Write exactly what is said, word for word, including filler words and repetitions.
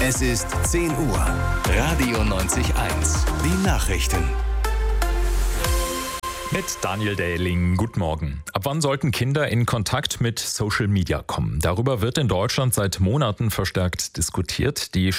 Es ist zehn Uhr. Radio neunzig Komma eins. Die Nachrichten. Mit Daniel Dähling, guten Morgen. Ab wann sollten Kinder in Kontakt mit Social Media kommen? Darüber wird in Deutschland seit Monaten verstärkt diskutiert. Die